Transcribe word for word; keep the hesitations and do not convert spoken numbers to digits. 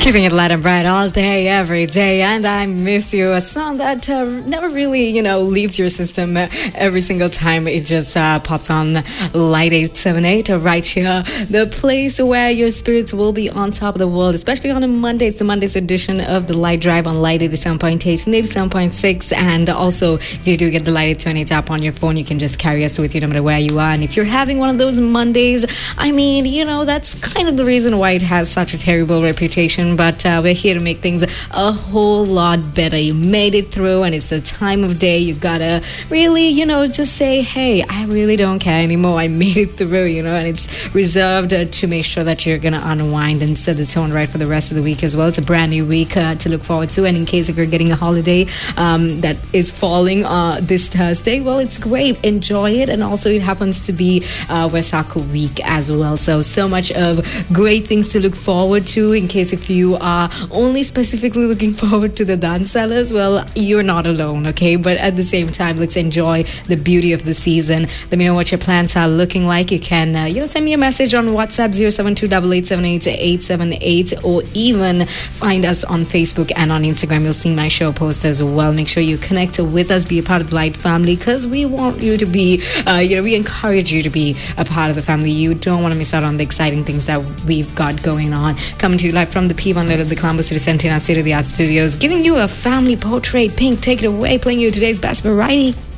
Keeping it light and bright all day, every day, and I Miss You, a song that uh, never really, you know, leaves your system every single time it just uh, pops on Light eight seven eight right here, the place where your spirits will be on top of the world, especially on a Monday. It's the Monday's edition of the Light Drive on Light eighty-seven point eight and eighty-seven point six, and also if you do get the Light eight seven eight app on your phone, you can just carry us with you no matter where you are. And if you're having one of those Mondays, I mean, you know, that's kind of the reason why it has such a terrible reputation, but uh, we're here to make things a whole lot better. You made it through, and it's the time of day you gotta really, you know, just say, hey, I really don't care anymore. I made it through, you know, and it's reserved uh, to make sure that you're gonna unwind and set the tone right for the rest of the week as well. It's a brand new week uh, to look forward to, and in case if you're getting a holiday um, that is falling uh, this Thursday, well, it's great. Enjoy it, and also it happens to be uh, Waisaku week as well. So, so much of great things to look forward to. In case if you are only specifically looking forward to the dance sellers, well, you're not alone, okay? But at the same time, let's enjoy the beauty of the season. Let me know what your plans are looking like. You can, uh, you know, send me a message on WhatsApp zero seven two eight eight seven eight eight seven eight, or even find us on Facebook and on Instagram. You'll see my show post as well. Make sure you connect with us, be a part of the Light family, because we want you to be, uh, you know, we encourage you to be a part of the family. You don't want to miss out on the exciting things that we've got going on. Coming to you live from the P one letter of the Colombo City Center in our state-of-the-art studios, giving you a family portrait. Pink, take it away, playing you today's best variety.